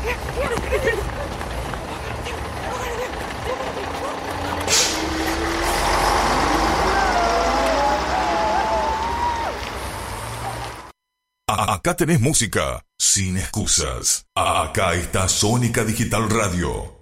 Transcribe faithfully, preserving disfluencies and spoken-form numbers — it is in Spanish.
Acá tenés música sin excusas. Acá está Sónica Digital Radio.